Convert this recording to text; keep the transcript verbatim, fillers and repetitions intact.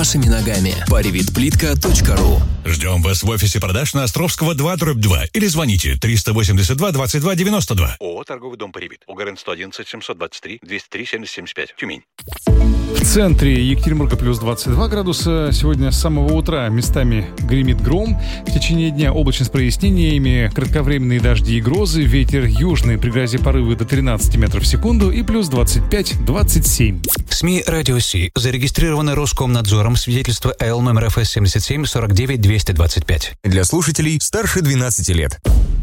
вашими ногами. паривитплитка точка ру. Ждем вас в офисе продаж на Островского два дробь два или звоните триста восемьдесят два двадцать два девяносто два. ООО «Торговый дом Паривит». УГРН сто одиннадцать семьсот двадцать три двести три семьдесят семьдесят пять. Тюмень. В центре Екатеринбурга плюс двадцать два градуса. Сегодня с самого утра местами гремит гром. В течение дня облачно с прояснениями, кратковременные дожди и грозы, ветер южный при грозе порывы до тринадцать метров в секунду и плюс двадцать пять - двадцать семь. СМИ «Радио Си» зарегистрированы Роскомнадзором. Свидетельство Эл номер эф эс семьдесят семь сорок девять двести двадцать пять. Для слушателей старше двенадцати лет.